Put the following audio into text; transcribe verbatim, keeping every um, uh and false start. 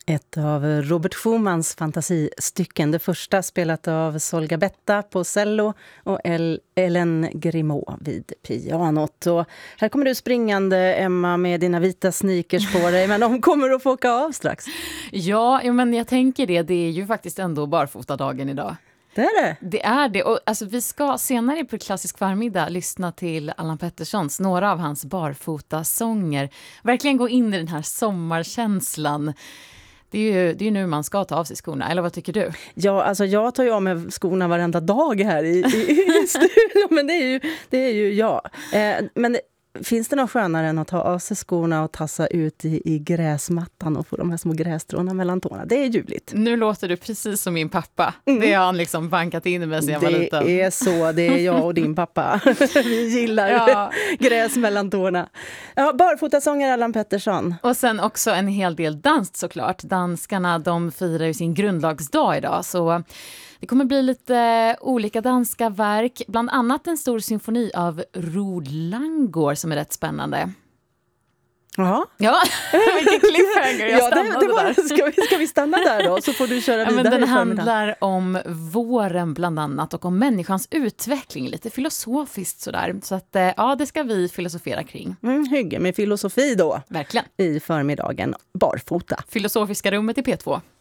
Ett av Robert Schumans fantasistycken. Det första spelat av Sol Gabetta på cello och El- Ellen Grimaud vid pianot. Och här kommer du springande, Emma, med dina vita sneakers på dig. Men de kommer att få åka av strax. Ja, ja, men jag tänker det. Det är ju faktiskt ändå barfotadagen idag. Det är det. Det är det. Och alltså, vi ska senare på Klassisk förmiddag lyssna till Allan Petterssons, några av hans barfotasånger. Verkligen gå in i den här sommarkänslan. Det är ju det är nu man ska ta av sig skorna, eller vad tycker du? Ja, alltså jag tar ju av mig skorna varenda dag här i, i, i studion, men det är ju, det är ju jag. Eh, men det, finns det något skönare än att ta av sig skorna och tassa ut i, i gräsmattan och få de här små grässtråna mellan tårna? Det är ljuvligt. Nu låter du precis som min pappa. Mm. Det har han liksom bankat in med sig jag var det liten. Det är så, det är jag och din pappa. Vi gillar ja. gräs mellan tårna. Ja, barfotasångare Allan Pettersson. Och sen också en hel del dans såklart. Danskarna, de firar ju sin grundlagsdag idag, så det kommer bli lite olika danska verk. Bland annat en stor symfoni av Rod Langård som är rätt spännande. Jaha. Ja, vilken cliffhanger. Jag ja, det, det var, där. Ska vi, ska vi stanna där då? Så får du köra vidare. Ja, men den handlar om våren bland annat och om människans utveckling. Lite filosofiskt sådär. Så att ja, det ska vi filosofera kring. Mm, hygge med filosofi då. Verkligen. I förmiddagen. Barfota. Filosofiska rummet i P två.